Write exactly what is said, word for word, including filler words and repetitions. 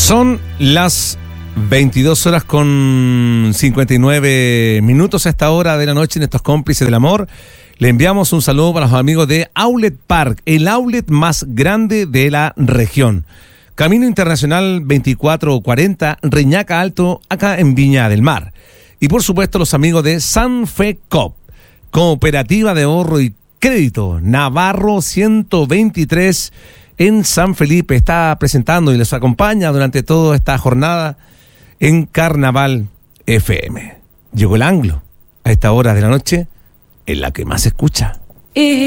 Son las veintidós horas con cincuenta y nueve minutos a esta hora de la noche en estos cómplices del amor. Le enviamos un saludo para los amigos de Outlet Park, el outlet más grande de la región. Camino Internacional veinticuatro cuarenta, Reñaca Alto, acá en Viña del Mar. Y por supuesto los amigos de Sanfecop, Cooperativa de Ahorro y Crédito, Navarro ciento veintitrés en San Felipe. Está presentando y les acompaña durante toda esta jornada en Carnaval F M. Llegó el anglo a esta hora de la noche en la que más se escucha.